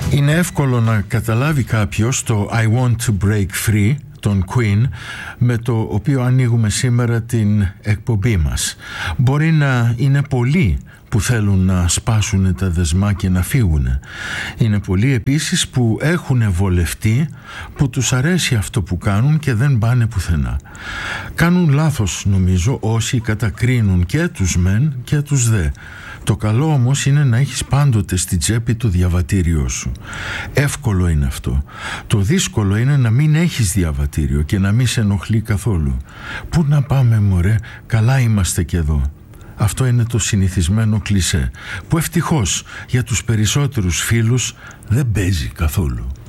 Είναι εύκολο να καταλάβει κάποιος το I want to break free των Queen, με το οποίο ανοίγουμε σήμερα την εκπομπή μας. Μπορεί να είναι πολλοί που θέλουν να σπάσουν τα δεσμά και να φύγουν. Είναι πολλοί επίσης που έχουν βολευτεί, που τους αρέσει αυτό που κάνουν και δεν πάνε πουθενά. Κάνουν λάθος νομίζω όσοι κατακρίνουν και τους μεν και τους δε. Το καλό όμως είναι να έχεις πάντοτε στη τσέπη το διαβατήριό σου. Εύκολο είναι αυτό. Το δύσκολο είναι να μην έχεις διαβατήριο και να μην σε ενοχλεί καθόλου. Πού να πάμε μωρέ, καλά είμαστε και εδώ. Αυτό είναι το συνηθισμένο κλισέ που ευτυχώς για τους περισσότερους φίλους δεν παίζει καθόλου.